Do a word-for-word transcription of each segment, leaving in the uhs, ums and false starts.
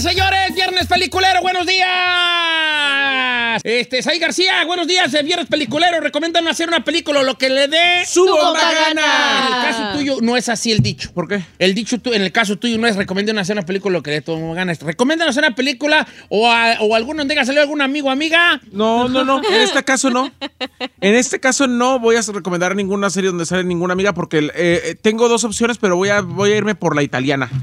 Señores, viernes peliculero, buenos días. Este, Sai García, buenos días. El viernes peliculero, recomiendan hacer una película, lo que le dé su bomba gana. En el caso tuyo no es así el dicho. ¿Por qué? El dicho tu, en el caso tuyo no es recomiendan hacer una película, lo que le dé tu bomba gana. Recomiendan hacer una película o a, o alguno donde haya salido algún amigo o amiga. No, no, no. En este caso no. En este caso no voy a recomendar ninguna serie donde sale ninguna amiga porque eh, tengo dos opciones, pero voy a, voy a irme por la italiana.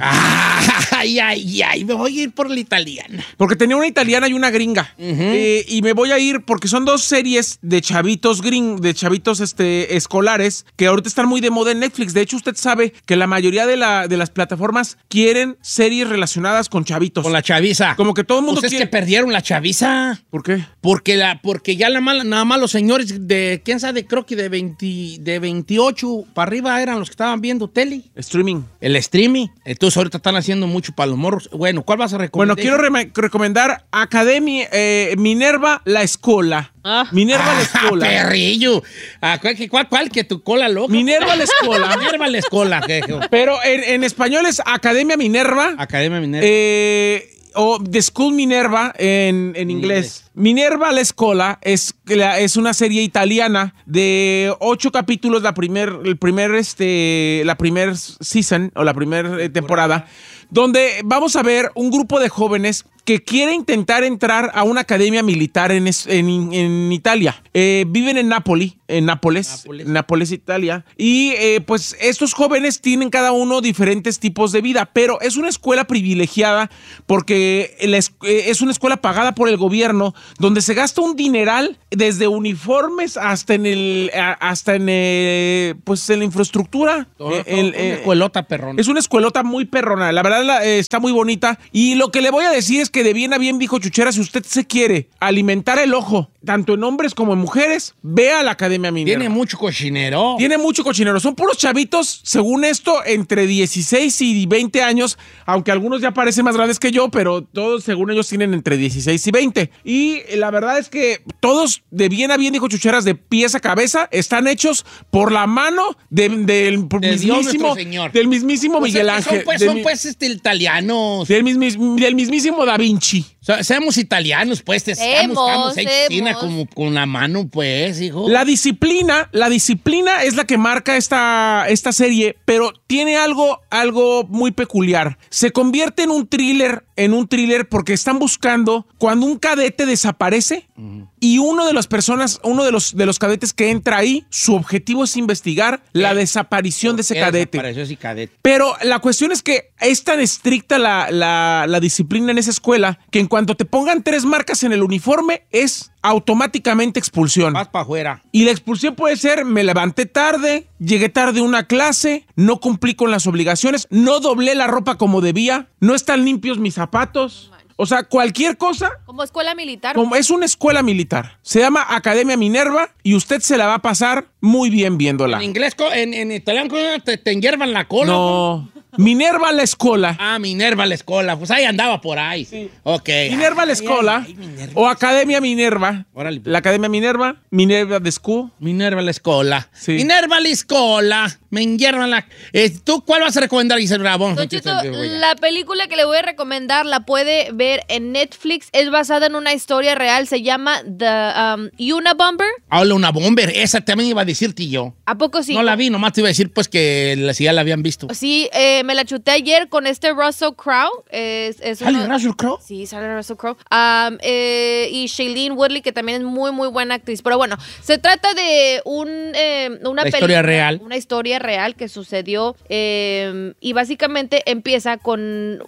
Ay, ay, ay, me voy a ir por la italiana. Porque tenía una italiana y una gringa. Uh-huh. eh, y me voy a ir porque son dos series de chavitos gring, de chavitos este, escolares que ahorita están muy de moda en Netflix. De hecho, usted sabe que la mayoría de, la, de las plataformas quieren series relacionadas con chavitos. Con la chaviza. Como que todo el mundo pues quiere... es que perdieron la chaviza. ¿Por qué? Porque, la, porque ya la mala, nada más los señores de, quién sabe, creo que de, veinte, de veintiocho para arriba eran los que estaban viendo tele. Streaming. El streaming. Entonces ahorita están haciendo mucho para los morros. Bueno, ¿cuál vas a recomendar? Bueno, quiero re- recomendar Academia eh, Minerva La Escola. Ah. Minerva La Ah, Escola. perrillo. Ah, ¿cuál, cuál, cuál? Que tu cola loca. Minerva La Escola. Minerva La Escola. que- que- Pero en, en español es Academia Minerva. Academia Minerva. Eh, o The School Minerva en, en inglés. inglés. Minerva La Escola es, es una serie italiana de ocho capítulos, la primer, el primer, este, la primer season o la primera temporada, donde vamos a ver un grupo de jóvenes que quiere intentar entrar a una academia militar en, en, en Italia. Eh, viven en Nápoli, en Nápoles, Nápoles, Nápoles Italia. Y eh, pues estos jóvenes tienen cada uno diferentes tipos de vida, pero es una escuela privilegiada porque la, es una escuela pagada por el gobierno donde se gasta un dineral desde uniformes hasta en el hasta en el, pues en la infraestructura. Todo, todo, el, una escuelota perrona. Es una escuelota muy perrona. La verdad la, eh, está muy bonita. Y lo que le voy a decir es que de bien a bien, dijo Chuchera, si usted se quiere alimentar el ojo, tanto en hombres como en mujeres, vea la Academia Minerva. Tiene mucho cochinero. Tiene mucho cochinero. Son puros chavitos, según esto, entre dieciséis y veinte años, aunque algunos ya parecen más grandes que yo, pero todos, según ellos, tienen entre dieciséis y veinte. Y la verdad es que todos, de bien a bien, dijo Chucheras, de pies a cabeza, están hechos por la mano de, del, de mismísimo, Señor. del mismísimo pues Miguel es Ángel. Son pues, del, son pues este, italianos. Del, mismis, del mismísimo Da Vinci. O sea, seamos italianos, pues. Te estamos, estamos hechos como con la mano, pues, hijo. La disciplina, la disciplina es la que marca esta, esta serie, pero tiene algo, algo muy peculiar. Se convierte en un thriller, en un thriller porque están buscando cuando un cadete desaparece uh-huh. y uno de las personas, uno de los, de los cadetes que entra ahí, su objetivo es investigar ¿Qué? la desaparición de ese cadete. ese cadete. Pero la cuestión es que es tan estricta la, la, la disciplina en esa escuela que en cuanto te pongan tres marcas en el uniforme es automáticamente expulsión. Vas para afuera. Y la expulsión puede ser, me levanté tarde, llegué tarde a una clase, no cumplí con las obligaciones, no doblé la ropa como debía, no están limpios mis zapatos. O sea, cualquier cosa. Como escuela militar. Como es una escuela militar. Se llama Academia Minerva y usted se la va a pasar muy bien viéndola. En inglés, en, en italiano, te, te enhiervan la cola. No. Minerva La Escola. Ah, Minerva La Escola. Pues ahí andaba por ahí. Sí. Ok. Minerva La Escola. Ay, ay, ay, Minerva. O Academia Minerva. Órale. La Academia Minerva. Minerva de School. Minerva La Escola. Sí. Minerva La Escola. Me enhiervan la... Eh, ¿Tú cuál vas a recomendar, Giselle Bravo? Don Chito, la película que le voy a recomendar la puede ver en Netflix. Es basada en una historia real. Se llama The um, Unabomber. Habla una bomber. Esa también iba a decirte yo. ¿A poco sí? No la vi, nomás te iba a decir pues que la, si ya la habían visto. Sí, eh, me la chuté ayer con este Russell Crowe. Es, es ¿Sale uno... Russell Crowe? Sí, sale Russell Crowe. Um, eh, y Shailene Woodley, que también es muy, muy buena actriz. Pero bueno, se trata de un, eh, una la película. Historia real. Una historia real que sucedió eh, y básicamente empieza con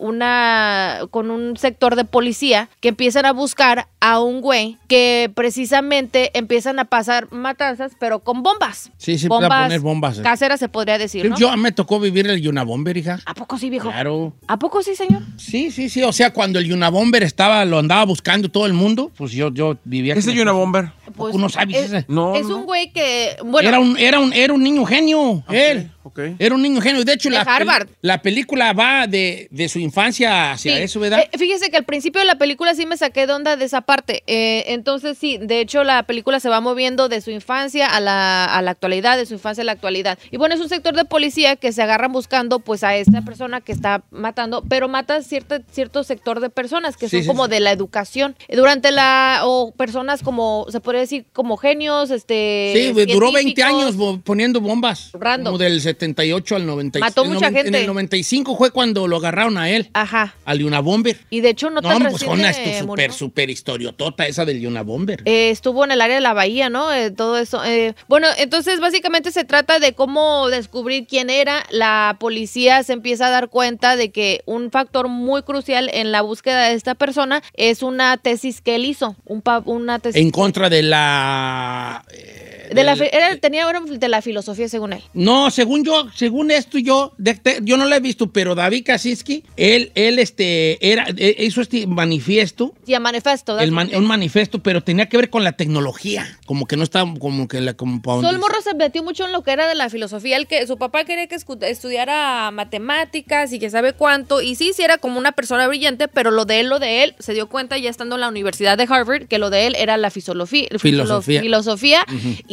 una con un sector de policía que empiezan a buscar a un güey que precisamente empiezan a pasar matanzas, pero con bombas. Sí, sí, bombas para poner bombas. Caseras se podría decir, ¿no? Yo me tocó vivir el Unabomber, hija. ¿A poco sí, viejo? Claro. ¿A poco sí, señor? Sí, sí, sí. O sea, cuando el Unabomber estaba, lo andaba buscando todo el mundo, pues yo, yo vivía... ¿Ese Unabomber? Pues, ¿No sabes es, ese? No, es no. un güey que... Bueno, era, un, era, un, era un niño genio, okay, él. Okay. Era un niño genio. De hecho, de la, Harvard. Pel la película va de, de su infancia hacia Sí. eso, ¿verdad? Eh, fíjese que al principio de la película sí me saqué de onda de esa parte. Eh, entonces, sí, de hecho, la película se va moviendo de su infancia a la, a la actualidad, de su infancia a la actualidad. Y bueno, es un sector de policía que se agarran buscando pues a esta persona que está matando, pero mata cierto, cierto sector de personas que Sí, son sí, como sí. de la educación. Durante la, o personas como, se podría decir, como genios, este... Sí, güey, duró veinte científicos. años bo- poniendo bombas. Random. Como del setenta y ocho al noventa y cinco. Mató En mucha noven- gente. En el noventa y cinco fue cuando lo agarraron a él, Ajá. al Unabomber. Y de hecho no No, tan pues con una reciente esto murió. super, super historiotota esa del Unabomber. Eh, estuvo en el área de la bahía, ¿no? Eh, todo eso. Eh, bueno, entonces básicamente se trata de cómo descubrir quién era. La policía se empieza a dar cuenta de que un factor muy crucial en la búsqueda de esta persona es una tesis que él hizo. Un pa- una tesis. En contra de la... eh, de la del- fi- era, tenía era de la filosofía, según él. No, según yo, según esto yo, de- de- yo no lo he visto, pero David Kaczynski, él, él este, era, eh, hizo este manifiesto, Sí, a manifesto. el man- un manifiesto, pero tenía que ver con la tecnología, como que no estaba, como que la, como pa' So, donde- el morro se metió mucho en lo que era de la filosofía. El que su papá quería que escu- estudiara matemáticas y que sabe cuánto. Y sí, sí era como una persona brillante, pero lo de él, lo de él, se dio cuenta ya estando en la Universidad de Harvard que lo de él era la filosofía. Filosofía. filosofía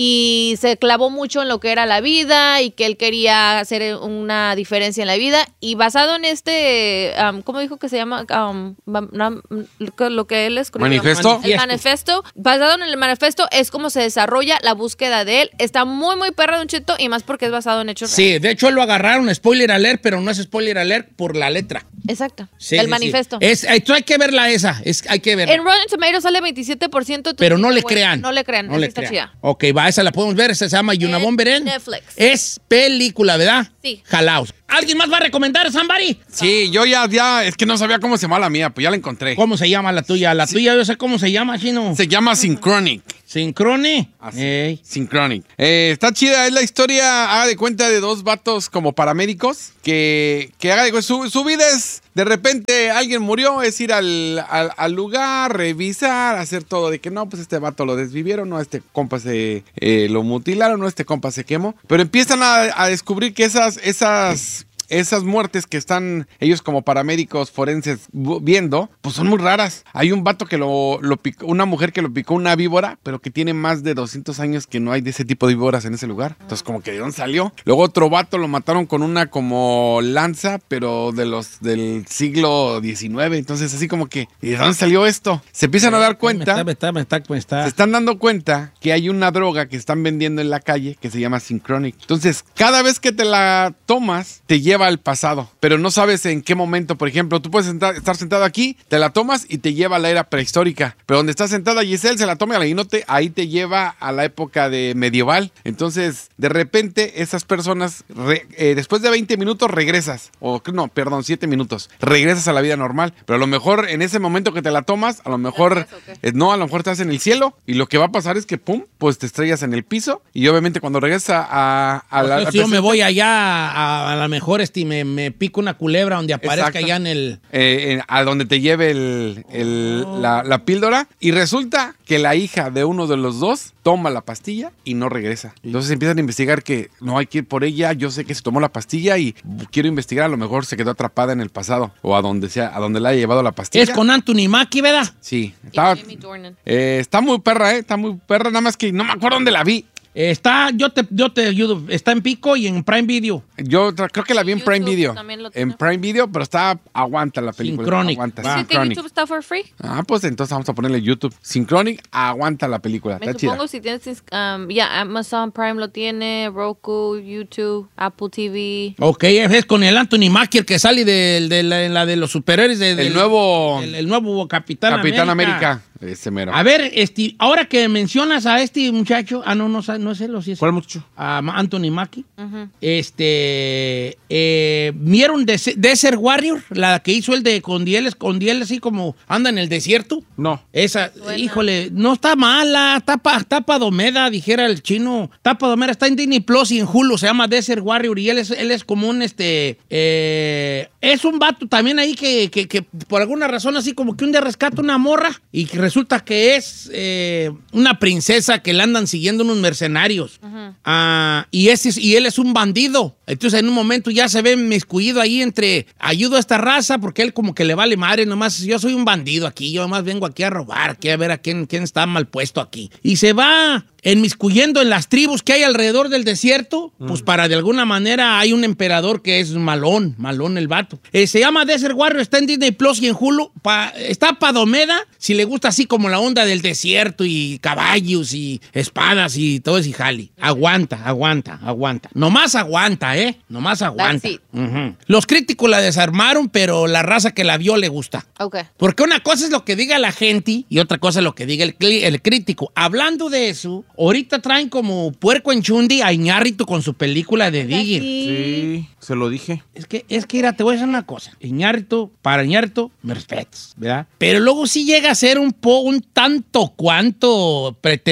y se clavó mucho en lo que era la vida y que él quería hacer una diferencia en la vida. Y basado en este, um, ¿cómo dijo que se llama? Um, ma- na- lo que él escribió. ¿Manifiesto? El manifiesto. Basado en el manifiesto es como se desarrolla la búsqueda de él. Está muy, muy perra, Don Cheto, y más porque es basado en hechos reales. Sí, de hecho lo agarraron, spoiler alert, pero no es spoiler alert por la letra. Exacto. Sí, el sí, manifiesto. sí. Es, hay, hay que verla esa, es, hay que verla. En Rotten Tomatoes sale veintisiete por ciento. entonces, Pero no le bueno, crean. No le crean. No esa le está crean. chida. Ok, va, esa la podemos ver. Esa se llama Unabomber en Netflix. Es película, ¿verdad? Sí. Jalaos. ¿Alguien más va a recomendar, Somebody? Sí, yo ya, ya, es que no sabía cómo se llama la mía, pues ya la encontré. ¿Cómo se llama la tuya? La tuya yo sé cómo se llama, chino. Se llama Synchronic. Sincrone. Así. Ey. Synchronic. Eh, está chida, es la historia, haga de cuenta, de dos vatos como paramédicos que, que haga de cuenta, su, su vida es, de repente alguien murió, es ir al, al, al lugar, revisar, hacer todo, de que no, pues este vato lo desvivieron, no, este compa se eh, lo mutilaron, no, este compa se quemó. Pero empiezan a, a descubrir que esas, esas... Esas muertes que están ellos como paramédicos forenses bu- viendo, pues son muy raras. Hay un vato que lo, lo picó, una mujer que lo picó una víbora, pero que tiene más de doscientos años que no hay de ese tipo de víboras en ese lugar. Entonces, como que de dónde salió. Luego otro vato lo mataron con una como lanza, pero de los del siglo diecinueve. Entonces, así como que, ¿y de dónde salió esto? Se empiezan a dar cuenta. Me está, me está, me está, me está. Se están dando cuenta que hay una droga que están vendiendo en la calle que se llama Synchronic. Entonces, cada vez que te la tomas, te lleva al pasado, pero no sabes en qué momento. Por ejemplo, tú puedes sentar- estar sentado aquí, te la tomas y te lleva a la era prehistórica. Pero donde está sentada Giselle, se la toma y no te, ahí te lleva a la época de medieval. Entonces, de repente, esas personas, re- eh, después de veinte minutos, regresas. O no, perdón, siete minutos. Regresas a la vida normal. Pero a lo mejor en ese momento que te la tomas, a lo mejor, eh, no, a lo mejor estás en el cielo y lo que va a pasar es que, pum, pues te estrellas en el piso. Y obviamente cuando regresas a, a la... O sea, a si yo me presente- voy allá, a, a lo mejor este, me, me pico una culebra donde aparezca Exacto. allá en el... Eh, en- a donde te lleve el, el- la, la píldora y resulta que la hija de uno de los dos toma la pastilla y no regresa. Entonces empiezan a investigar que no hay que ir por ella, yo sé que se tomó la pastilla y quiero investigar, a lo mejor se quedó atrapada en el pasado o a donde sea, a donde la haya llevado la pastilla. Es con Anthony Mackie, ¿verdad? Sí, Y está, Jamie Dornan. eh, está muy perra, eh, está muy perra, nada más que no me acuerdo dónde la vi. Está, yo te, yo te ayudo, está en Pico y en Prime Video. Yo tra- creo que la vi en YouTube Prime Video. también lo En tiene. Prime Video, pero está, aguanta la película. Synchronic. Aguanta, Va. ¿Sí que Synchronic. YouTube está for free? Ah, pues entonces vamos a ponerle YouTube. Synchronic, aguanta la película. Me Está supongo chida. si tienes, um, ya, Amazon Prime lo tiene, Roku, YouTube, Apple T V. Ok, es con el Anthony Mackie, el que sale de, de la, en la de los superhéroes. De, El del- nuevo- El, el nuevo Capitán, Capitán América. América. Ese mero. A ver, este, ahora que mencionas a este muchacho, ah, no, no, sa- no sé lo si es. ¿Cuál muchacho? A Ma- Anthony Mackie. Ujú. Este, eh, ¿vieron Des- Desert Warrior? La que hizo el de con Diel, con Diel así como anda en el desierto. No. Esa, Buena. híjole, no está mala, está, pa- está padomera, dijera el chino. Está padomera, está en Disney Plus y en Hulu, se llama Desert Warrior y él es, él es como un, este, eh, es un vato también ahí que, que, que por alguna razón así como que un día rescata una morra y que resulta que es eh, una princesa que la andan siguiendo unos mercenarios. Uh-huh. Ah, y, ese, es- y él es un bandido. Entonces en un momento ya se ve miscuido ahí entre ayudo a esta raza porque él como que le vale madre, nomás yo soy un bandido aquí, yo nomás vengo aquí a robar, aquí a ver a quién, quién está mal puesto aquí. Y se va enmiscuyendo en las tribus que hay alrededor del desierto, mm. pues para de alguna manera hay un emperador que es malón, malón el vato. Eh, se llama Desert Warrior, está en Disney Plus y en Hulu, pa, está Padomeda, si le gusta así como la onda del desierto y caballos y espadas y todo ese jali. Aguanta, aguanta, aguanta. Nomás aguanta, ¿eh? Nomás aguanta. Uh-huh. Los críticos la desarmaron, pero la raza que la vio le gusta. Ok. Porque una cosa es lo que diga la gente y otra cosa es lo que diga el, el crítico. Hablando de eso, ahorita traen como puerco en chundi a Iñárritu con su película de Digger. Sí, se lo dije. Es que, es que, mira, te voy a decir una cosa. Iñárritu, para Iñárritu, me respetas, ¿verdad? Pero luego sí llega a ser un po, un tanto cuanto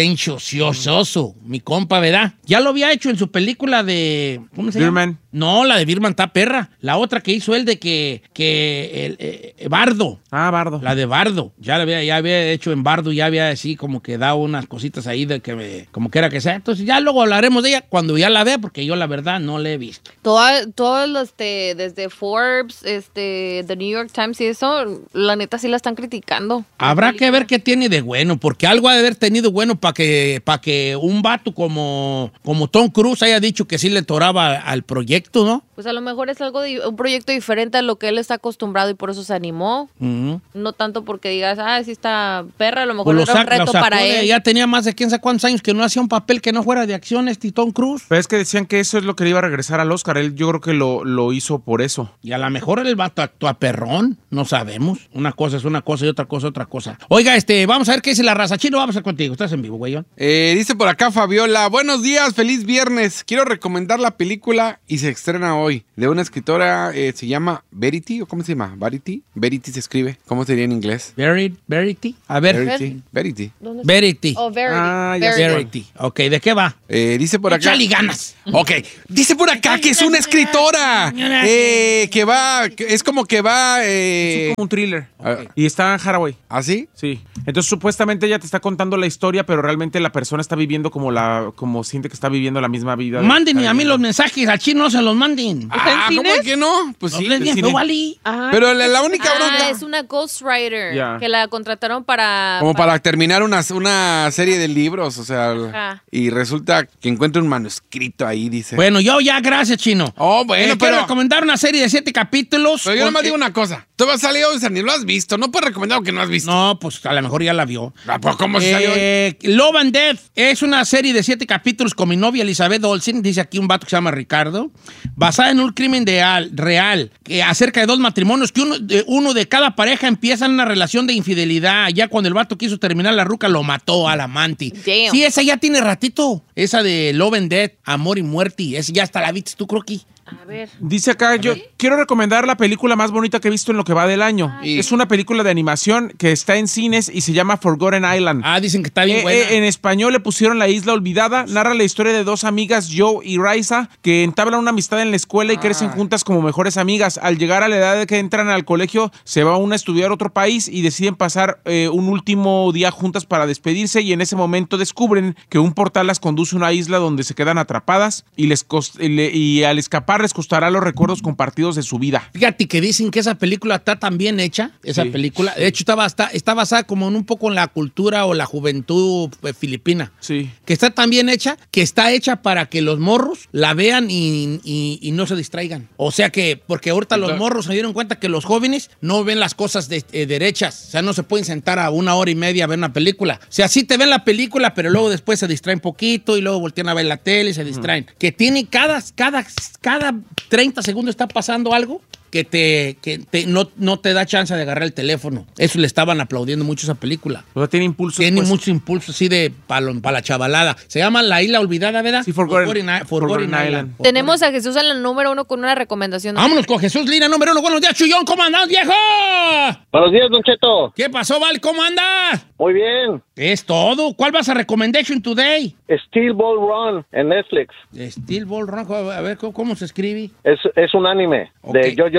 pretencioso, mm. mi compa, ¿verdad? Ya lo había hecho en su película de... ¿Cómo se Birdman. llama? No, la de Birdman está perra. La otra que hizo él de que... que el, eh, Bardo. Ah, Bardo. La de Bardo. Ya, la había, ya había hecho en Bardo, ya había así como que dado unas cositas ahí de que me, como quiera que sea. Entonces ya luego hablaremos de ella cuando ya la vea, porque yo la verdad no la he visto. Todas, todos los, este, desde Forbes, este, The New York Times y eso, la neta sí la están criticando. Habrá que ver qué tiene de bueno, porque algo ha de haber tenido bueno para que, para que un vato como, como Tom Cruise haya dicho que sí le toraba al proyecto, ¿no? Pues a lo mejor es algo de, un proyecto diferente a lo que él está acostumbrado y por eso se animó. Uh-huh. No tanto porque digas, ah, sí está perra, a lo mejor Pues era un sac, reto para de, él. Ya tenía más de quién sabe cuántos años que no hacía un papel que no fuera de acción este Tom Cruise. Pero es que decían que eso es lo que le iba a regresar al Oscar. Él yo creo que lo, lo hizo por eso. Y a lo mejor el vato actúa perrón, no sabemos. Una cosa es una cosa y otra cosa otra cosa. Oiga, este, vamos a ver qué dice la raza. Chino, vamos a ver contigo. Estás en vivo, güey. Eh, dice por acá Fabiola, buenos días, feliz viernes. Quiero recomendar la película y se estrena hoy. De una escritora, eh, se llama Verity, ¿o cómo se llama? Verity. Verity se escribe. ¿Cómo sería en inglés? Verity. Verity. A ver. Verity. Verity. Verity. Oh, Verity. Ah, ya Verity. Verity. Ok, ¿de qué va? Eh, dice por acá. Échale ganas. Ok, dice por acá que es una escritora. Eh, que va, que es como que va. Eh, Es como un thriller. Okay. Y está en Haraway. ¿Así? Sí. Entonces supuestamente ella te está contando la historia, pero realmente la persona está viviendo como la, como siente que está viviendo la misma vida. Mándenme a mí los mensajes, al chino no se los manden. Ah, en ¿cómo cines? que no? Pues No sí. les bien cine. feo, Wally. Ah, Pero la, la única ah, bronca. es una ghostwriter Ya. que la contrataron para... Como para terminar una, una serie de libros, o sea. Ajá. Y resulta que encuentra un manuscrito ahí, dice. Bueno, yo ya, gracias, chino. Oh, bueno, Eh, pero. Quiero recomendar una serie de siete capítulos. Pero yo nomás porque- digo una cosa. Tú vas a salir hoy, ni lo has visto. No puedes recomendar lo que no has visto. No, pues a lo mejor ya la vio. Ah, pues, ¿cómo se salió hoy? Eh, Love and Death es una serie de siete capítulos con mi novia Elizabeth Olsen, dice aquí un vato que se llama Ricardo, basada en un crimen de al- real, que acerca de dos matrimonios, que uno de, uno de cada pareja empieza en una relación de infidelidad. Ya cuando el vato quiso terminar la ruca, lo mató al amante. Damn. Sí, esa ya tiene ratito. Esa de Love and Death, Amor y Muerte. Esa ya hasta la viste tú, Croqui. A ver. Dice acá, yo quiero recomendar la película más bonita que he visto en lo que va del año. Ay. Es una película de animación que está en cines y se llama Forgotten Island. Ah, dicen que está bien Eh, buena. eh, en español le pusieron La Isla Olvidada. Narra la historia de dos amigas, Joe y Raisa, que entablan una amistad en la escuela y crecen juntas como mejores amigas. Al llegar a la edad de que entran al colegio, se va una a estudiar a otro país y deciden pasar eh, un último día juntas para despedirse, y en ese momento descubren que un portal las conduce a una isla donde se quedan atrapadas y, les cost- y le- y al escapar les costará los recuerdos compartidos de su vida. Fíjate que dicen que esa película está tan bien hecha, esa Sí, película. De hecho, está, basta- está basada como en un poco en la cultura o la juventud eh, filipina. Sí. Que está tan bien hecha, que está hecha para que los morros la vean y, y- y no se distraigan. O sea que, porque ahorita los morros se dieron cuenta que los jóvenes no ven las cosas de- eh, derechas. O sea, no se pueden sentar a una hora y media a ver una película. O sea, sí te ven la película, pero luego después se distraen poquito y luego voltean a ver la tele y se distraen. Que tiene cada, cada, cada treinta segundos está pasando algo que te, que te- no, no te da chance de agarrar el teléfono. Eso le estaban aplaudiendo mucho a esa película. O sea, tiene impulso. Tiene pues. mucho impulso así de para la chavalada. Se llama La Isla Olvidada, ¿verdad? Sí, Forgotten- Forgotten- Forgotten Forgotten Island. Island. Tenemos a Jesús en la número uno con una recomendación. Vámonos con Jesús Lina, número uno. Buenos días, Chuyón. ¿Cómo andas, viejo? Buenos días, Don Cheto. ¿Qué pasó, Val? ¿Cómo andas? Muy bien. Es todo. ¿Cuál vas a recommendation today? Steel Ball Run en Netflix. Steel Ball Run. A ver, ¿cómo, cómo se escribe? Es, es un anime Ok. de JoJo's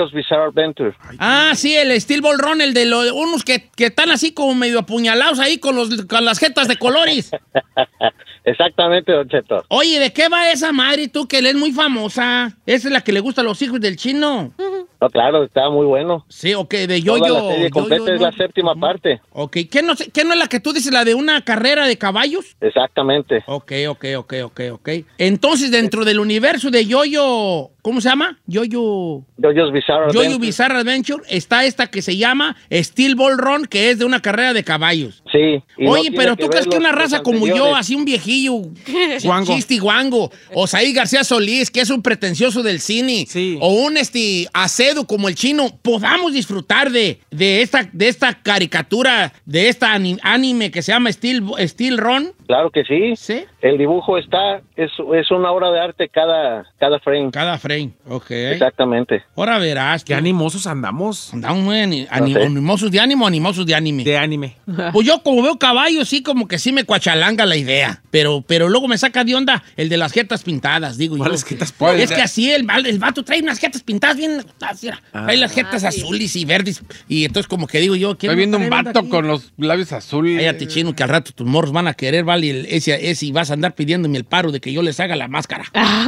JoJo's Bizarre Adventure. Ah, sí, el Steel Ball Run, el de los, unos que, que están así como medio apuñalados ahí con, los, con las jetas de colores. Exactamente, Don Cheto. Oye, ¿de qué va esa madre tú que él es muy famosa? Esa es la que le gusta a los hijos del chino. No, claro, está muy bueno. Sí, ok, de Toda Yo-Yo. la serie completa Yo-Yo, es ¿no? la séptima parte. Ok, ¿qué no, sé- ¿qué no es la que tú dices, la de una carrera de caballos? Exactamente. Ok, ok, ok, ok, ok. Entonces, dentro del universo de Yo-Yo, ¿cómo se llama? Yo-Yo... JoJo's Bizarre Yo-Yo Adventure. Bizarre Adventure, está esta que se llama Steel Ball Run, que es de una carrera de caballos. Sí. y no Oye, tiene pero tú ver crees que los- una los raza como yo, anteriores. así un viejillo, Guango. chiste guango, o Saí García Solís, que es un pretencioso del cine, Sí. o un este acedo como el chino, podamos disfrutar de, de, esta, de esta caricatura, de esta ani- anime que se llama Steel, Steel Run? Claro que sí. ¿Sí? El dibujo está, es, es una obra de arte cada, cada frame. Cada frame, ok. Exactamente. Ahora verás. Qué tú. animosos andamos Andamos muy ani- ani- No sé. animosos de ánimo, animosos de anime. de anime. Pues yo como veo caballos, sí, como que sí me cuachalanga la idea. Pero, pero luego me saca de onda el de las jetas pintadas, digo yo. ¿Cuáles jetas pintadas? Es que así el, el vato trae unas jetas pintadas bien... así era. Ah. Trae las jetas Ah, sí. azules y verdes. Y entonces como que digo yo... ¿quién Estoy viendo me un trae onda vato aquí? con los labios azules. Cállate, chino, que al rato tus morros van a querer, vale, el- ese, ese y vas a andar pidiéndome el paro de que yo les haga la máscara.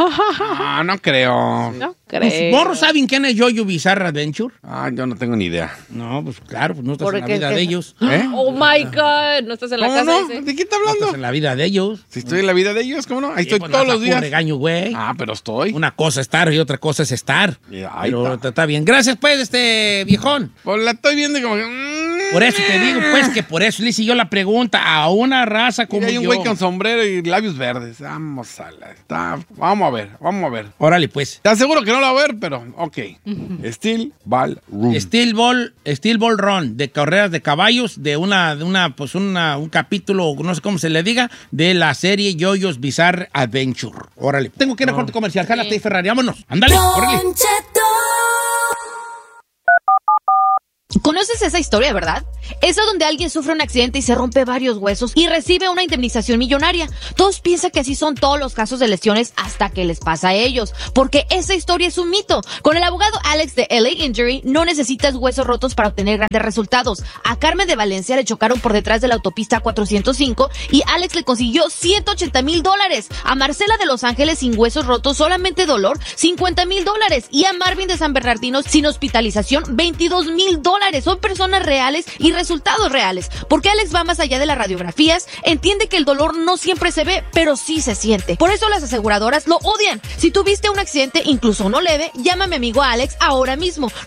Ah, no creo. No ¿Tus creo. morros saben quién es Yo-Yo Bizarre Adventure? Ah, yo no tengo ni idea. No, pues claro, pues no estás en la Porque vida es- de ellos. ¿Eh? Oh my God, no estás en la ¿Cómo casa no? ese. ¿De qué está No estás hablando? en la vida de ellos. Si estoy en la vida de ellos, ¿cómo no? Ahí estoy Sí, pues, todos no los sacó días. regaño, güey. Ah, pero estoy. Una cosa es estar y otra cosa es estar. Ya, ahí Pero está. está bien. Gracias, pues, este viejón. Pues la estoy viendo y como que... mm. Por eso te digo, pues, que por eso le hice yo la pregunta a una raza como Mira, hay un yo. güey con sombrero y labios verdes. Vamos a la... Está... Vamos a ver, vamos a ver. Órale, pues. Te aseguro que no lo va a ver, pero ok. Steel Ball Room. Steel Ball, Steel Ball Run, de carreras de caballos, de una, de una, pues una, un capítulo, no sé cómo se le diga, de la serie Yo-Yo's Bizarre Adventure. Órale. Tengo que ir a corte comercial. Jálate, Sí. Ferrari. Vámonos. Ándale, órale. ¿Conoces esa historia, verdad? Esa donde alguien sufre un accidente y se rompe varios huesos y recibe una indemnización millonaria. Todos piensan que así son todos los casos de lesiones hasta que les pasa a ellos, porque esa historia es un mito. Con el abogado Alex de L A Injury no necesitas huesos rotos para obtener grandes resultados. A Carmen de Valencia le chocaron por detrás de la autopista cuatrocientos cinco y Alex le consiguió ciento ochenta mil dólares. A Marcela de Los Ángeles sin huesos rotos, solamente dolor, cincuenta mil dólares. Y a Marvin de San Bernardino sin hospitalización, veintidós mil dólares. Son personas reales y resultados reales. Porque Alex va más allá de las radiografías, entiende que el dolor no siempre se ve, pero sí se siente. Por eso las aseguradoras lo odian. Si tuviste un accidente, incluso uno leve, llama a mi amigo Alex ahora mismo.